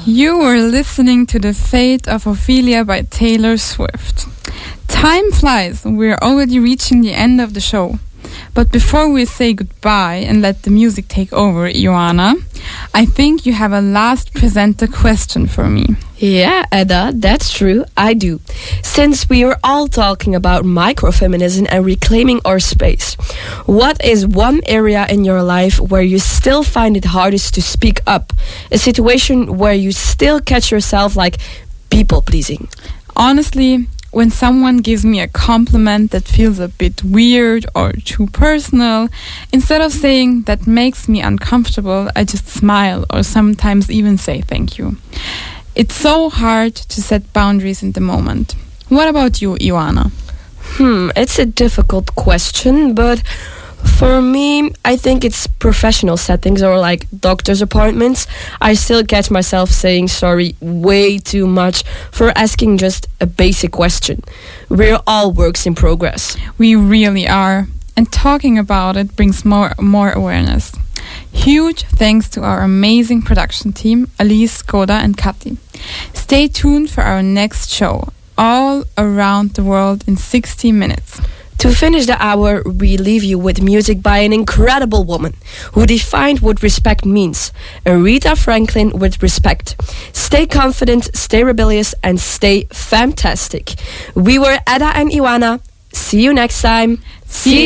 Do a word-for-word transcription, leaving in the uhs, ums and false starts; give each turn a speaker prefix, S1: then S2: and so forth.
S1: You were listening to The Fate of Ophelia by Taylor Swift. Time flies, we're already reaching the end of the show. But before we say goodbye and let the music take over, Ioana, I think you have a last presenter question for me.
S2: Yeah, Edda, that's true, I do. Since we are all talking about microfeminism and reclaiming our space, what is one area in your life where you still find it hardest to speak up? A situation where you still catch yourself like people pleasing?
S1: Honestly, when someone gives me a compliment that feels a bit weird or too personal, instead of saying that makes me uncomfortable, I just smile or sometimes even say thank you. It's so hard to set boundaries in the moment. What about you, Ioana?
S2: Hmm, it's a difficult question, but for me, I think it's professional settings or like doctor's appointments. I still catch myself saying sorry way too much for asking just a basic question. We're all works in progress.
S1: We really are. And talking about it brings more more awareness. Huge thanks to our amazing production team, Elise, Skoda and Kati. Stay tuned for our next show, All Around the World in sixty minutes.
S2: To finish the hour, we leave you with music by an incredible woman who defined what respect means, Aretha Franklin with respect. Stay confident, stay rebellious, and stay fantastic. We were Edda and Ioana. See you next time.
S1: See